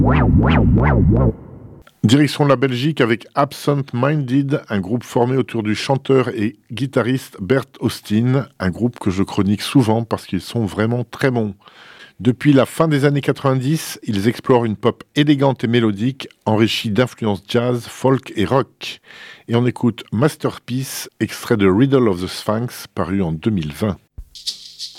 Direction la Belgique avec Absent Minded, un groupe formé autour du chanteur et guitariste Bert Austin, un groupe que je chronique souvent parce qu'ils sont vraiment très bons. Depuis la fin des années 90, ils explorent une pop élégante et mélodique, enrichie d'influences jazz, folk et rock. Et on écoute Masterpiece, extrait de Riddle of the Sphinx, paru en 2020.